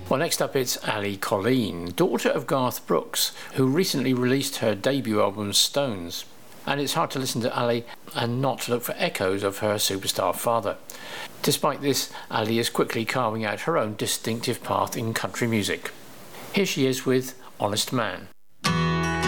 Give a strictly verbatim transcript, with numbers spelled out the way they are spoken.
Well, next up it's Ali Colleen, daughter of Garth Brooks, who recently released her debut album Stones. And it's hard to listen to Ali and not look for echoes of her superstar father. Despite this, Ali is quickly carving out her own distinctive path in country music. Here she is with Honest Man.